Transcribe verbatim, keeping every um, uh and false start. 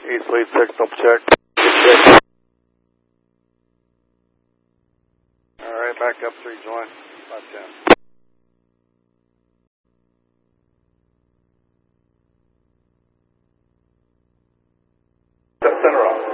East lead signal check. Check. Alright, back up three joint. five ten. Center off.